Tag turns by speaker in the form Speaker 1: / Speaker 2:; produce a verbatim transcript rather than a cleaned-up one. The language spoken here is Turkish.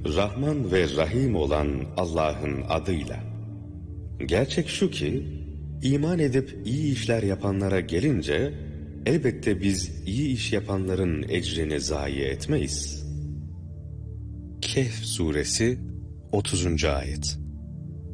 Speaker 1: Rahman ve Rahim olan Allah'ın adıyla. Gerçek şu ki, iman edip iyi işler yapanlara gelince, elbette biz iyi iş yapanların ecrini zayi etmeyiz.
Speaker 2: Kehf suresi otuzuncu ayet.